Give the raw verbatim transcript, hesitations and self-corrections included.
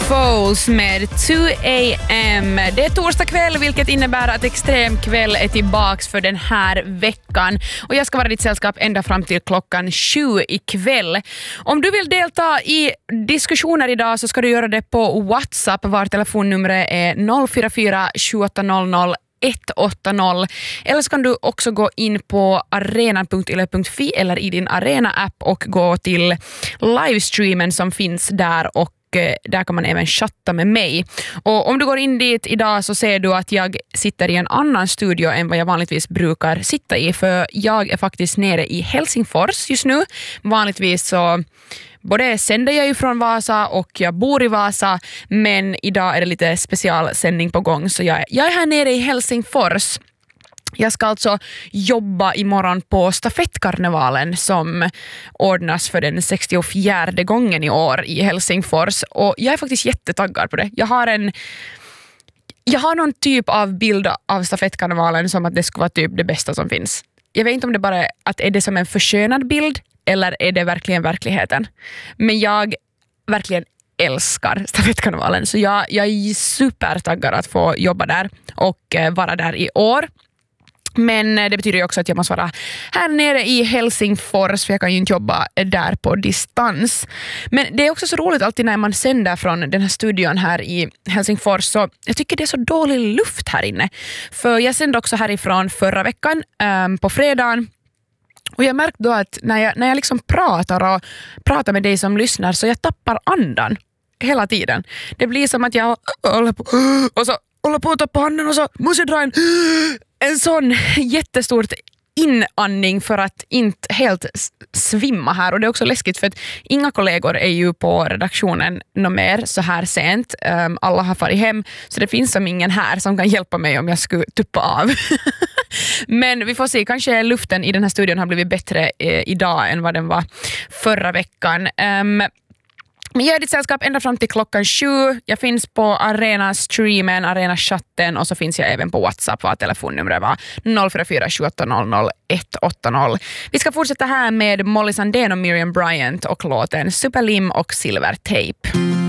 Foles med two a m. Det är torsdag kväll, vilket innebär att Extremkväll är tillbaks för den här veckan. Och jag ska vara ditt sällskap ända fram till klockan sju ikväll. Om du vill delta i diskussioner idag så ska du göra det på WhatsApp. Var telefonnumret är noll fyra fyra sju åtta noll noll ett åtta noll. Eller så kan du också gå in på arena punkt yle punkt fi eller i din Arena-app och gå till livestreamen som finns där, och där kan man även chatta med mig. Och om du går in dit idag så ser du att jag sitter i en annan studio än vad jag vanligtvis brukar sitta i, för jag är faktiskt nere i Helsingfors just nu. Vanligtvis så både sänder jag ju från Vasa och jag bor i Vasa, men idag är det lite specialsändning på gång, så jag, jag är här nere i Helsingfors. Jag ska alltså jobba imorgon på stafettkarnevalen som ordnas för den sextiofjärde gången i år i Helsingfors, och jag är faktiskt jättetaggad på det. Jag har en jag har någon typ av bild av stafettkarnevalen som att det skulle vara typ det bästa som finns. Jag vet inte om det bara är, att är det som en förskönad bild eller är det verkligen verkligheten. Men jag verkligen älskar stafettkarnevalen, så jag, jag är supertaggad att få jobba där och eh, vara där i år. Men det betyder ju också att jag måste vara här nere i Helsingfors, för jag kan ju inte jobba där på distans. Men det är också så roligt alltid när man sänder från den här studion här i Helsingfors, så jag tycker det är så dålig luft här inne. För jag sände också härifrån förra veckan um, på fredagen. Och jag märkte då att när jag, när jag liksom pratar och pratar med dig som lyssnar, så jag tappar andan hela tiden. Det blir som att jag håller på, och så håller på att tappa andan och så måste jag dra en, en sån jättestort inandning för att inte helt svimma här. Och det är också läskigt för att inga kollegor är ju på redaktionen nå mer så här sent. Um, alla har farit hem, så det finns som ingen här som kan hjälpa mig om jag skulle tuppa av. Men vi får se, kanske luften i den här studion har blivit bättre eh, idag än vad den var förra veckan. Um, Men jag är ditt sällskap ända fram till klockan sju. Jag finns på Arena-streamen, Arena-chatten, och så finns jag även på WhatsApp, var telefonnumret var noll fyra fyra sju åtta noll noll ett åtta noll. Vi ska fortsätta här med Molly Sandén och Miriam Bryant och låten Superlim och Silvertape.